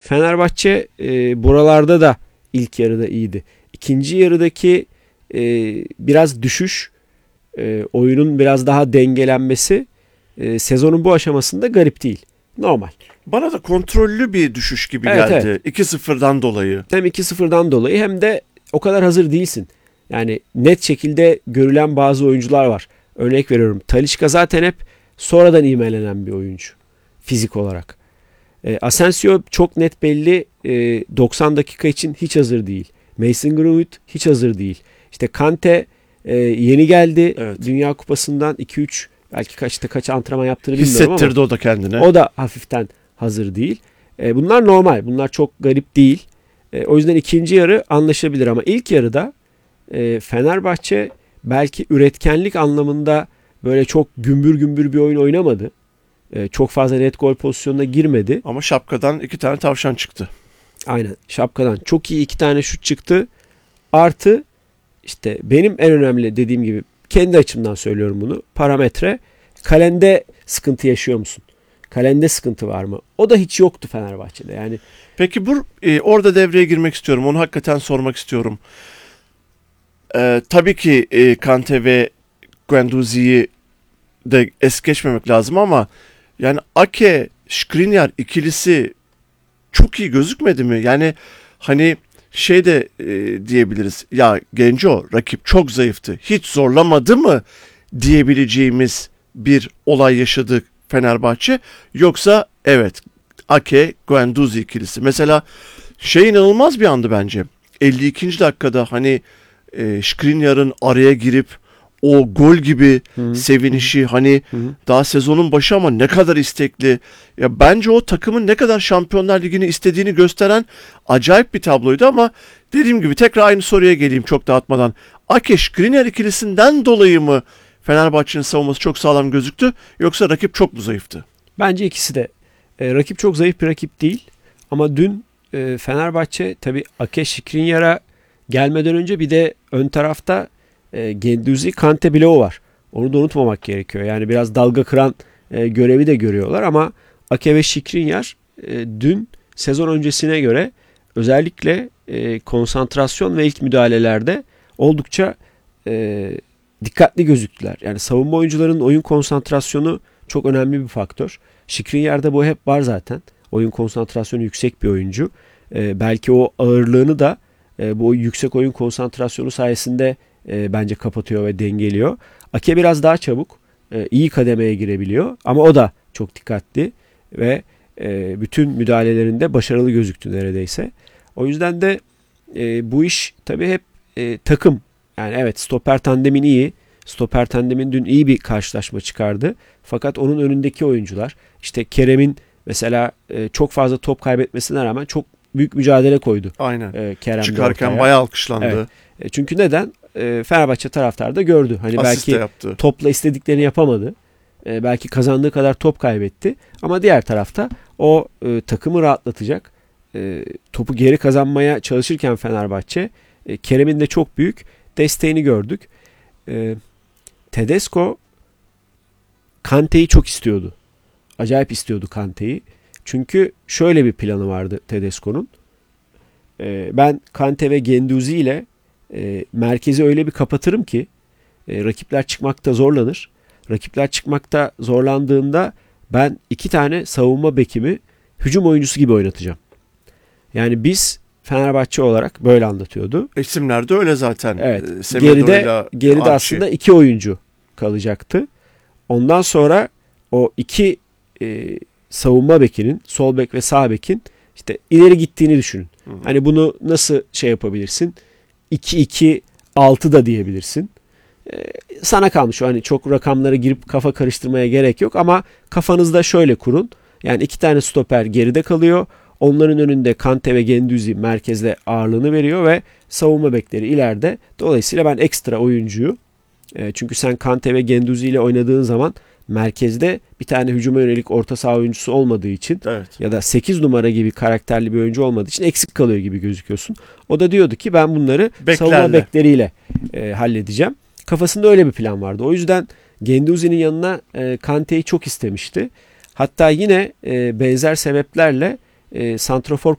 Fenerbahçe buralarda da ilk yarıda iyiydi. İkinci yarıdaki biraz düşüş, oyunun biraz daha dengelenmesi sezonun bu aşamasında garip değil. Normal. Bana da kontrollü bir düşüş gibi Evet, geldi. evet. 2-0'dan dolayı. Hem 2-0'dan dolayı hem de o kadar hazır değilsin. Yani net şekilde görülen bazı oyuncular var. Örnek veriyorum. Talisca zaten hep sonradan ivmelenen bir oyuncu. Fizik olarak. Asensio çok net belli 90 dakika için hiç hazır değil. Mason Greenwood hiç hazır değil. İşte Kante yeni geldi. Evet. Dünya Kupası'ndan 2-3 belki kaç antrenman yaptığını bilmiyorum ama. Hissettirdi o da kendine. O da hafiften hazır değil. Bunlar normal. Bunlar çok garip değil. O yüzden ikinci yarı anlaşabilir ama ilk yarıda Fenerbahçe belki üretkenlik anlamında böyle çok gümbür gümbür bir oyun oynamadı. Çok fazla net gol pozisyonuna girmedi. Ama şapkadan 2 tane tavşan çıktı. Aynen. Şapkadan çok iyi 2 tane şut çıktı. Artı işte benim en önemli dediğim gibi kendi açımdan söylüyorum bunu. Parametre. Kalende sıkıntı yaşıyor musun? Kalende sıkıntı var mı? O da hiç yoktu Fenerbahçe'de. Yani Peki orada devreye girmek istiyorum. Onu hakikaten sormak istiyorum. Tabii ki Kante ve Guendouzi'yi de es geçmemek lazım ama yani Ake, Skriniar ikilisi çok iyi gözükmedi mi? Yani hani diyebiliriz. Ya Genco rakip çok zayıftı. Hiç zorlamadı mı diyebileceğimiz bir olay yaşadı Fenerbahçe. Yoksa evet Ake, Guendouzi ikilisi. Mesela inanılmaz bir andı bence. 52. dakikada hani Skriniar'ın araya girip o gol gibi sevinişi hani daha sezonun başı ama ne kadar istekli. Ya bence o takımın ne kadar Şampiyonlar Ligi'ni istediğini gösteren acayip bir tabloydu ama dediğim gibi tekrar aynı soruya geleyim çok dağıtmadan. Ake Skriniar ikilisinden dolayı mı Fenerbahçe'nin savunması çok sağlam gözüktü yoksa rakip çok mu zayıftı? bence ikisi de. Rakip çok zayıf bir rakip değil. Ama dün Fenerbahçe tabii Ake Skriniar'a gelmeden önce bir de ön tarafta Guendouzi Kante bloğu var. Onu da unutmamak gerekiyor. Yani biraz dalga kıran görevi de görüyorlar ama Ake ve Skriniar dün sezon öncesine göre özellikle konsantrasyon ve ilk müdahalelerde oldukça dikkatli gözüktüler. Yani savunma oyuncularının oyun konsantrasyonu çok önemli bir faktör. Skriniar'da bu hep var zaten. Oyun konsantrasyonu yüksek bir oyuncu. Belki o ağırlığını da bu yüksek oyun konsantrasyonu sayesinde bence kapatıyor ve dengeliyor. Ake biraz daha çabuk, iyi kademeye girebiliyor ama o da çok dikkatli ve bütün müdahalelerinde başarılı gözüktü neredeyse. O yüzden de bu iş tabii hep takım. Yani evet stoper tandemin iyi. Stoper tandemin dün iyi bir karşılaşma çıkardı. Fakat onun önündeki oyuncular işte Kerem'in mesela çok fazla top kaybetmesine rağmen çok büyük mücadele koydu. Aynen. Kerem çıkarken bayağı alkışlandı. Evet. Çünkü neden? Fenerbahçe taraftarı da gördü. Hani asist belki yaptı. topla istediklerini yapamadı. Belki kazandığı kadar top kaybetti. Ama diğer tarafta o takımı rahatlatacak. Topu geri kazanmaya çalışırken Fenerbahçe Kerem'in de çok büyük desteğini gördük. Tedesco Kante'yi çok istiyordu. Acayip istiyordu Kante'yi. Çünkü şöyle bir planı vardı Tedesco'nun. Ben Kante ve Guendouzi ile merkezi öyle bir kapatırım ki rakipler çıkmakta zorlanır. Rakipler çıkmakta zorlandığında ben 2 tane savunma bekimi hücum oyuncusu gibi oynatacağım. Yani biz Fenerbahçe olarak böyle anlatıyordu. İsimler de öyle zaten. Evet. Semedo'yla Geride aslında 2 oyuncu kalacaktı. Ondan sonra o 2 savunma bekinin, sol bek ve sağ bekin işte ileri gittiğini düşünün. Hı hı. Hani bunu nasıl yapabilirsin? 2-2-6 da diyebilirsin. Sana kalmış o, hani çok rakamlara girip kafa karıştırmaya gerek yok ama kafanızda şöyle kurun. Yani 2 tane stoper geride kalıyor. Onların önünde Kante ve Guendouzi merkezde ağırlığını veriyor ve savunma bekleri ileride. Dolayısıyla ben ekstra oyuncuyu çünkü sen Kante ve Guendouzi ile oynadığın zaman merkezde bir tane hücuma yönelik orta saha oyuncusu olmadığı için ya da 8 numara gibi karakterli bir oyuncu olmadığı için eksik kalıyor gibi gözüküyorsun. O da diyordu ki ben bunları savunma bekleriyle halledeceğim. Kafasında öyle bir plan vardı. O yüzden Guendouzi'nin yanına Kante'yi çok istemişti. Hatta yine benzer sebeplerle santrafor